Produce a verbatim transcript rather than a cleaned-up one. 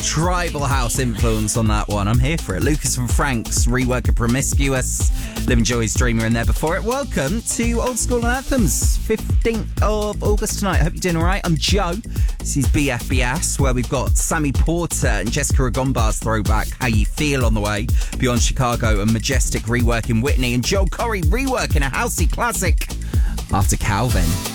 tribal house influence on that one. I'm here for it. Lucas and Frank's rework of Promiscuous. Living Joy's Dreamer in there before it. Welcome to Old School Anthems, fifteenth of August tonight. Hope you're doing all right. I'm Joe. This is B F B S, where we've got Sammy Porter and Jessica Agombar's throwback How You Feel on the way. Beyond Chicago and Majestic reworking Whitney, and Joel Corey reworking a housey classic after Calvin.